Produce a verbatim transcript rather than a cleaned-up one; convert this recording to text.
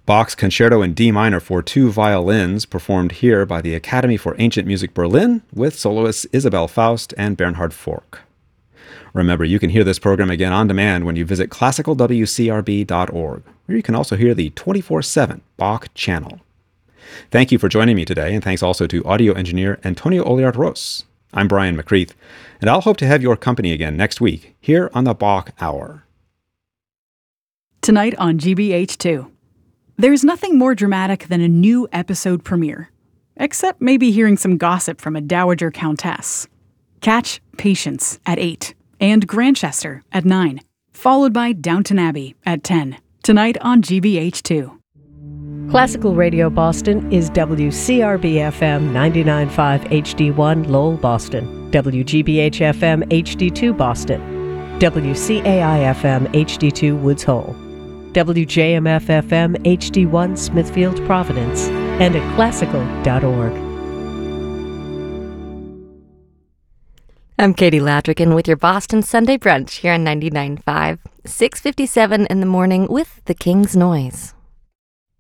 Bach's Concerto in D minor for two violins, performed here by the Academy for Ancient Music Berlin with soloists Isabel Faust and Bernhard Fork. Remember, you can hear this program again on demand when you visit classical w c r b dot org, where you can also hear the twenty-four seven Bach channel. Thank you for joining me today, and thanks also to audio engineer Antonio Oliart-Ros. I'm Brian McCreath, and I'll hope to have your company again next week here on the Bach Hour. Tonight on G B H two. There's nothing more dramatic than a new episode premiere, except maybe hearing some gossip from a dowager countess. Catch Patience at eight and Grantchester at nine, followed by Downton Abbey at ten. Tonight on G B H two. Classical Radio Boston is W C R B F M ninety-nine point five H D one Lowell, Boston, W G B H F M H D two Boston, W C A I F M H D two Woods Hole, W J M F F M H D one Smithfield, Providence, and at classical dot org. I'm Katie Ladrigan with your Boston Sunday Brunch here on ninety-nine point five, six fifty-seven in the morning with The King's Noise.